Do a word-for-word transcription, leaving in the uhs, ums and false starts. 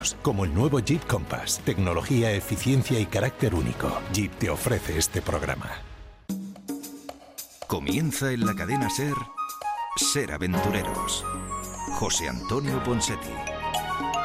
Como el nuevo Jeep Compass. Tecnología, eficiencia y carácter único. Jeep te ofrece este programa. Comienza en la cadena SER, Ser Aventureros. José Antonio Ponseti.